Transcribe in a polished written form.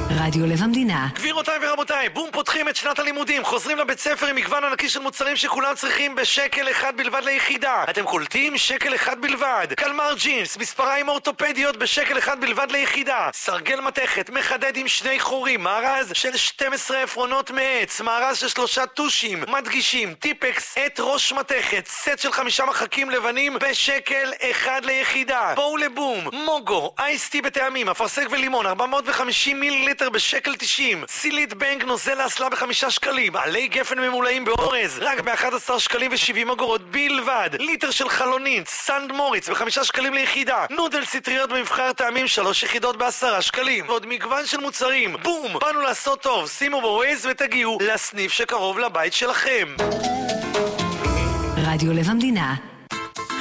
רדיו לב המדינה. גבירותיי ורבותיי, בום, פותחים את שנת הלימודים, חוזרים לבית ספר עם מגוון ענקי של מוצרים שכולם צריכים בשקל אחד בלבד ליחידה. אתם קולטים? שקל אחד בלבד. קלמר ג'ינס, מספריים אורתופדיות בשקל אחד בלבד ליחידה. סרגל מתכת, מחדד עם 2 חורים, מארז של 12 עפרונות מעץ, מארז של 3 טושים, מדגישים, טיפקס, את ראש מתכת, סט של 5 מחקים לבנים בשקל אחד ליחידה. בואו לבום, מוגו, אייסטי בטעמים, אפרסק ולימון, 450 מיליליטר בשקל 90, סילית בנק נוזל לאסלה ב5 שקלים, עלי גפן ממולאים באורז רק ב11 שקלים ו70 אגורות בלבד, ליטר של חלונית סנד מוריץ ב5 שקלים ליחידה, נודל סטריות במבחר טעמים 3 יחידות ב10 שקלים, ועוד מגוון של מוצרים. בום, באנו לעשות טוב, שימו בווייז ותגיעו לסניף שקרוב לבית שלכם. רדיו לב המדינה.